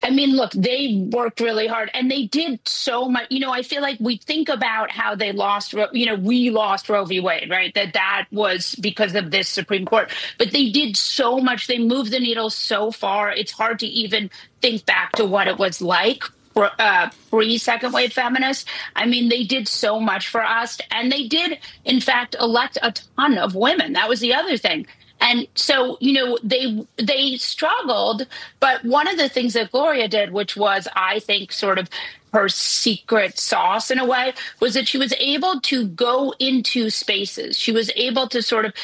I mean, look, they worked really hard and they did so much. I feel like we think about how they lost, we lost Roe v. Wade, right? That was because of this Supreme Court. But they did so much. They moved the needle so far. It's hard to even think back to what it was like pre-second wave feminists. I mean, they did so much for us. And they did, in fact, elect a ton of women. That was the other thing. And so, they struggled. But one of the things that Gloria did, which was, I think, sort of her secret sauce in a way, was that she was able to go into spaces. She was able to sort of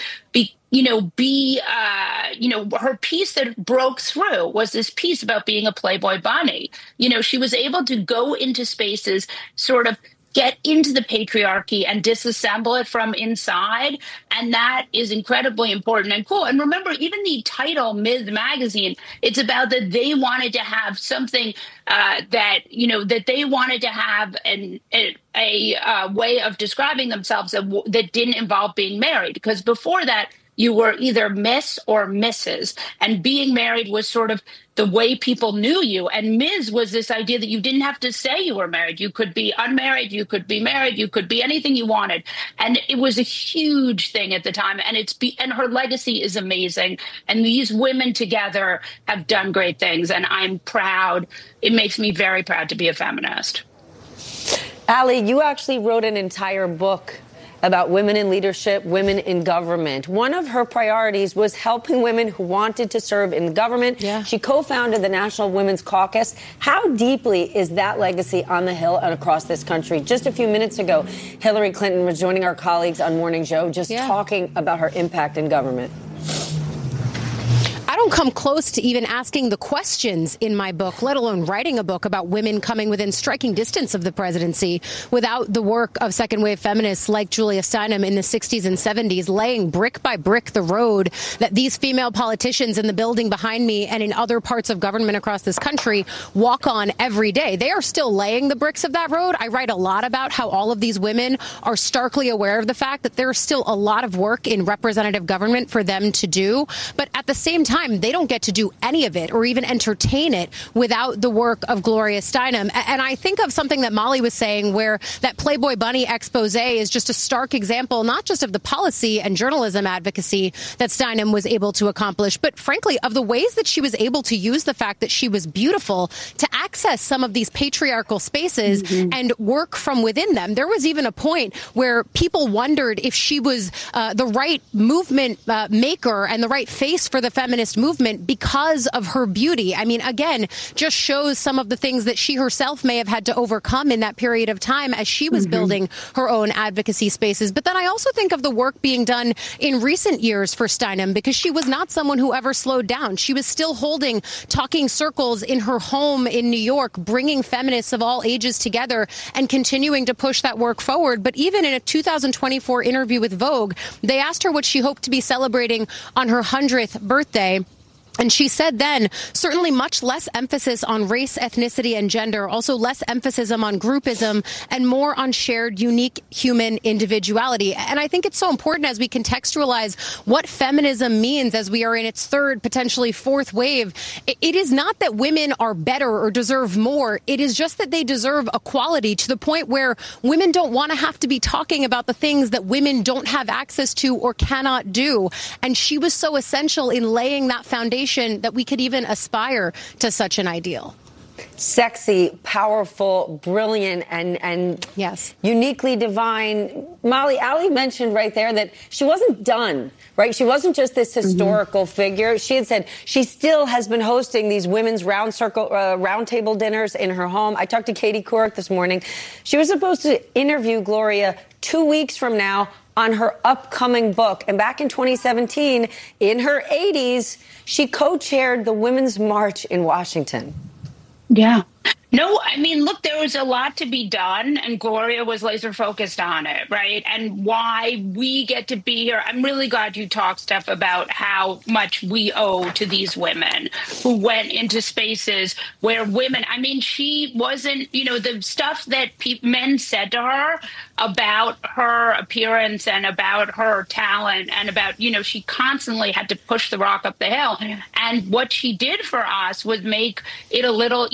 her piece that broke through was this piece about being a Playboy bunny. She was able to go into spaces, sort of get into the patriarchy and disassemble it from inside. And that is incredibly important and cool. And remember, even the title, Ms. Magazine, it's about that they wanted to have something that they wanted to have a way of describing themselves that didn't involve being married. Because before that, you were either Miss or Mrs. And being married was sort of the way people knew you. And Ms. was this idea that you didn't have to say you were married. You could be unmarried. You could be married. You could be anything you wanted. And it was a huge thing at the time. And and her legacy is amazing. And these women together have done great things. And I'm proud. It makes me very proud to be a feminist. Ali, you actually wrote an entire book about women in leadership, women in government. One of her priorities was helping women who wanted to serve in government. Yeah. She co-founded the National Women's Caucus. How deeply is that legacy on the Hill and across this country? Just a few minutes ago, Hillary Clinton was joining our colleagues on Morning Joe, talking about her impact in government. I don't come close to even asking the questions in my book, let alone writing a book about women coming within striking distance of the presidency without the work of second wave feminists like Julia Steinem in the 60s and 70s, laying brick by brick the road that these female politicians in the building behind me and in other parts of government across this country walk on every day. They are still laying the bricks of that road. I write a lot about how all of these women are starkly aware of the fact that there's still a lot of work in representative government for them to do. But at the same time, they don't get to do any of it or even entertain it without the work of Gloria Steinem. And I think of something that Molly was saying, where that Playboy Bunny expose is just a stark example, not just of the policy and journalism advocacy that Steinem was able to accomplish, but frankly, of the ways that she was able to use the fact that she was beautiful to access some of these patriarchal spaces and work from within them. There was even a point where people wondered if she was the right movement maker and the right face for the feminist movement because of her beauty. I mean, again, just shows some of the things that she herself may have had to overcome in that period of time as she was building her own advocacy spaces. But then I also think of the work being done in recent years for Steinem, because she was not someone who ever slowed down. She was still holding talking circles in her home in New York, bringing feminists of all ages together and continuing to push that work forward. But even in a 2024 interview with Vogue, they asked her what she hoped to be celebrating on her 100th birthday. And she said then, certainly much less emphasis on race, ethnicity, and gender, also less emphasis on groupism, and more on shared, unique human individuality. And I think it's so important as we contextualize what feminism means as we are in its third, potentially fourth wave. It is not that women are better or deserve more. It is just that they deserve equality, to the point where women don't want to have to be talking about the things that women don't have access to or cannot do. And she was so essential in laying that foundation that we could even aspire to such an ideal. Sexy, powerful, brilliant, and yes, uniquely divine. Molly, Ali mentioned right there that she wasn't done, right? She wasn't just this historical figure. She had said she still has been hosting these women's roundtable dinners in her home. I talked to Katie Couric this morning. She was supposed to interview Gloria 2 weeks from now on her upcoming book. And back in 2017, in her 80s, she co-chaired the Women's March in Washington. Yeah. No, I mean, look, there was a lot to be done, and Gloria was laser focused on it, right? And why we get to be here. I'm really glad you talked, Steph, about how much we owe to these women who went into spaces where women, I mean, she wasn't, the stuff that men said to her about her appearance and about her talent and about, she constantly had to push the rock up the hill. And what she did for us was make it a little